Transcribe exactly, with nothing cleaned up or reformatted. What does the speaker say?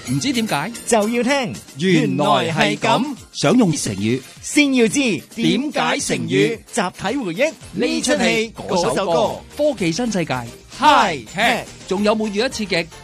唔知點解就要聽， 原來係咁。想用成語， 先要知點解成語。 集體回憶呢出戲嗰首歌，科技新世界 High Tech，仲有每月一次嘅